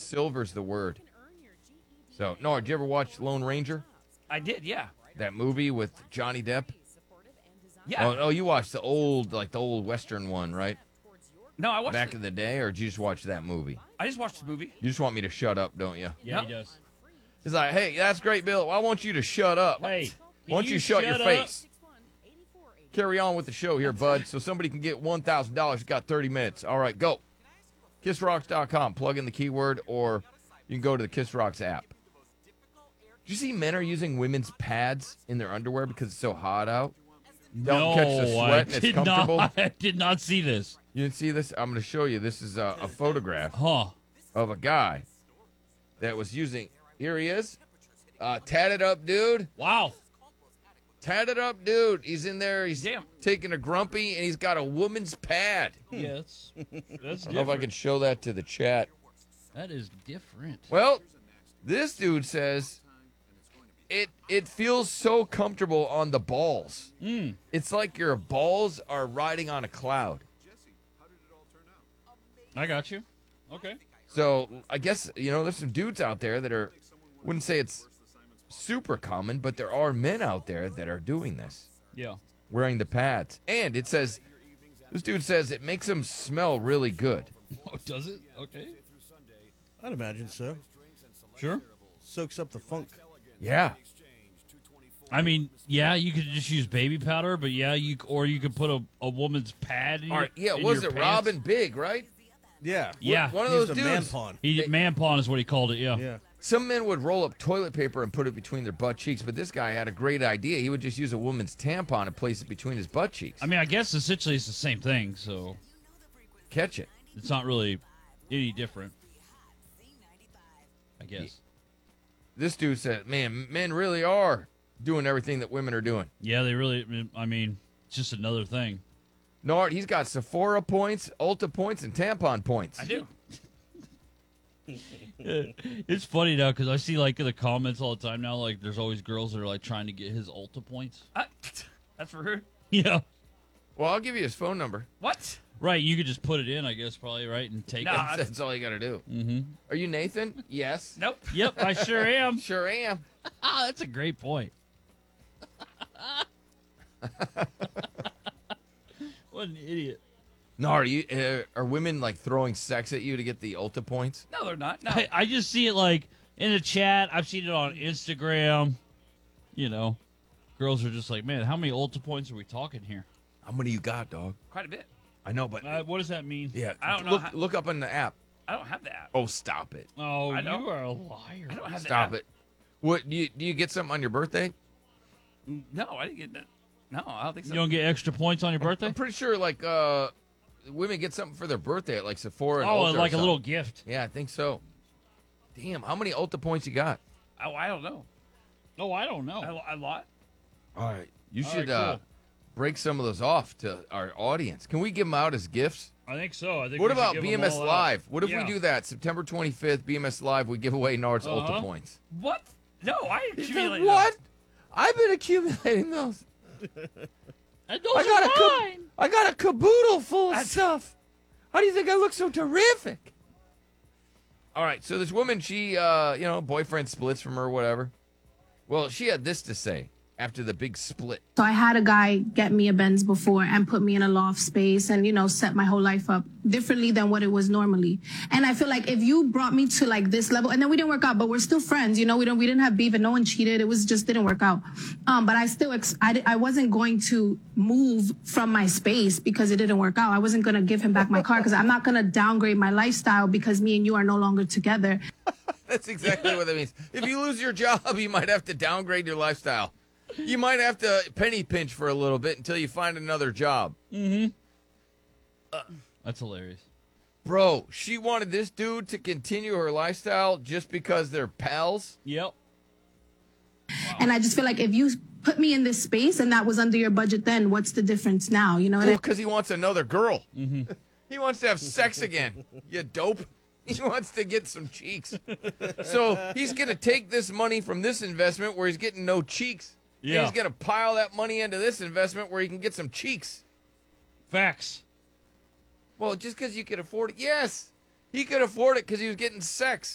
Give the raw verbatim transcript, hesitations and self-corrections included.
silver's the word. So, no, did you ever watch Lone Ranger? I did, yeah. That movie with Johnny Depp? Yeah. Oh, oh, you watched the old, like the old Western one, right? No, I watched Back it. in the day, or did you just watch that movie? I just watched the movie. You just want me to shut up, don't you? Yeah, Yep. he does. He's like, hey, that's great, Bill. I want you to shut up. Hey, Why don't can you, shut, your up? face? Carry on with the show here, bud, so somebody can get one thousand dollars. You've got thirty minutes. All right, go. kiss rocks dot com. Plug in the keyword, or you can go to the Kiss Rocks app. Did you see men are using women's pads in their underwear because it's so hot out? Don't no, catch the sweat I and it's did comfortable. Not, I did not see this. You didn't see this? I'm going to show you. This is a, a photograph Huh. of a guy that was using. Here he is. Uh, tatted up dude. Wow. Tatted up dude. He's in there. He's Damn. taking a grumpy, and he's got a woman's pad. Yeah, that's, that's I don't know if I different. can show that to the chat. That is different. Well, this dude says it it feels so comfortable on the balls. Mm. It's like your balls are riding on a cloud. I got you. Okay. So I guess, you know, there's some dudes out there that are, wouldn't say it's super common, but there are men out there that are doing this, Yeah. wearing the pads. And it says, this dude says it makes them smell really good. Oh, does it? Okay. I'd imagine so. Sure. Soaks up the funk. Yeah. I mean, yeah, you could just use baby powder, but yeah, you or you could put a, a woman's pad in All right, yeah, in was your it pants. Robin Big, right? Yeah. Yeah. One of He those used a man dudes. pawn. He They- man pawn is what he called it. Yeah. Yeah. Some men would roll up toilet paper and put it between their butt cheeks, but this guy had a great idea. He would just use a woman's tampon and place it between his butt cheeks. I mean, I guess essentially it's the same thing, so Catch it. it's not really any different. I guess. This dude said, man, men really are doing everything that women are doing. Yeah, they really. I mean, it's just another thing. Nard, he's got Sephora points, Ulta points, and tampon points. I do. It's funny now because I see like in the comments all the time now, like there's always girls that are like trying to get his Ulta points. Uh, that's rude. Yeah. Well, I'll give you his phone number. What? Right, you could just put it in, I guess, probably, right, and take Nah. it. Uh, That's all you got to do. Mm-hmm. Are you Nathan? Yes. Nope. Yep, I sure am. Sure am. Ah, that's a great point. What an idiot. Nard, are, you, uh, are women like throwing sex at you to get the Ulta points? No, they're not. No. I, I just see it like in the chat. I've seen it on Instagram. You know, girls are just like, man, how many Ulta points are we talking here? How many you got, dog? Quite a bit. I know, but Uh, what does that mean? yeah, I don't know look, how- look up in the app. I don't have the app. Oh, stop it. Oh, I you don't- are a liar. I don't have the Stop app. it. What do you do? You get something on your birthday? No, I didn't get that. No, I don't think so. You don't get extra points on your birthday? I'm pretty sure like uh, women get something for their birthday at like Sephora. And Oh, Ulta or like a little something. gift. Yeah, I think so. Damn, how many Ulta points you got? Oh, I don't know. Oh, I don't know. A, a lot. All right, you All should right, uh, cool. break some of those off to our audience. Can we give them out as gifts? I think so. I think. What we should about give B them M S all out. Live? What if Yeah. we do that? September twenty-fifth, B M S Live, we give away Nard's Uh-huh. Ulta points. What? No, I He said, accumulated. what? I've been accumulating those. And those I got a are ca- mine. I got a caboodle full of That's- stuff. How do you think I look so terrific? All right, so this woman, she, uh, you know, boyfriend splits from her, or whatever. Well, she had this to say after the big split. So I had a guy get me a Benz before and put me in a loft space and, you know, set my whole life up differently than what it was normally. And I feel like if you brought me to like this level, and then we didn't work out, but we're still friends, you know, we don't, we didn't have beef and no one cheated. It was just didn't work out. Um, but I still, ex- I, di- I wasn't going to move from my space because it didn't work out. I wasn't going to give him back my car because I'm not going to downgrade my lifestyle because me and you are no longer together. That's exactly what that means. If you lose your job, you might have to downgrade your lifestyle. You might have to penny pinch for a little bit until you find another job. That's hilarious. Bro, she wanted this dude to continue her lifestyle just because they're pals. Yep. And I just feel like if you put me in this space and that was under your budget, then what's the difference now? You know what I Well, because he wants another girl. He wants to have sex again. You dope. He wants to get some cheeks. So he's going to take this money from this investment where he's getting no cheeks. Yeah. And he's going to pile that money into this investment where he can get some cheeks. Facts. Well, just because you could afford it. Yes. He could afford it because he was getting sex.